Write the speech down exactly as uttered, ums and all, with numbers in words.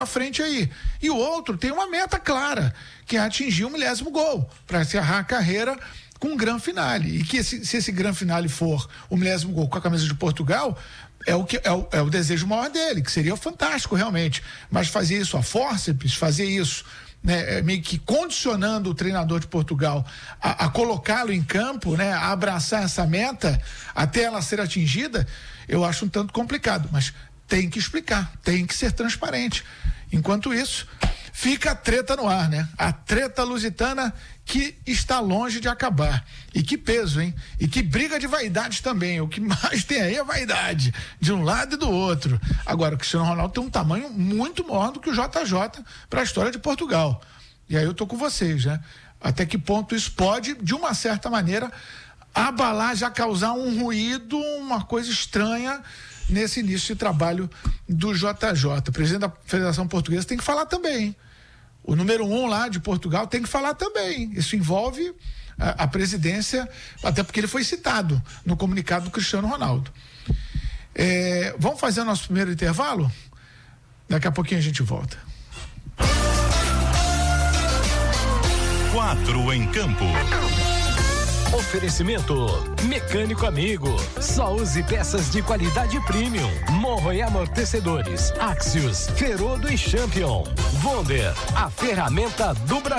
à frente aí. E o outro tem uma meta clara, que é atingir o milésimo gol, para encerrar a carreira com um gran finale. E que esse, se esse gran finale for o milésimo gol com a camisa de Portugal, é o, que, é, o, é o desejo maior dele, que seria fantástico realmente. Mas fazer isso a fórceps, fazer isso, né, meio que condicionando o treinador de Portugal a, a colocá-lo em campo, né, a abraçar essa meta até ela ser atingida, eu acho um tanto complicado. Mas tem que explicar, tem que ser transparente. Enquanto isso, fica a treta no ar, né? A treta lusitana que está longe de acabar. E que peso, hein? E que briga de vaidade também. O que mais tem aí é vaidade, de um lado e do outro. Agora, o Cristiano Ronaldo tem um tamanho muito maior do que o J J para a história de Portugal. E aí eu tô com vocês, né? Até que ponto isso pode, de uma certa maneira, abalar, já causar um ruído, uma coisa estranha nesse início de trabalho do J J. O presidente da Federação Portuguesa tem que falar também, hein? O número um lá de Portugal tem que falar também. Isso envolve a, a presidência, até porque ele foi citado no comunicado do Cristiano Ronaldo. É, vamos fazer o nosso primeiro intervalo? Daqui a pouquinho a gente volta. Quatro em campo. Oferecimento Mecânico Amigo. Só use peças de qualidade premium. Morro e amortecedores. Axios, Ferodo e Champion. Wonder, a ferramenta do Brasil.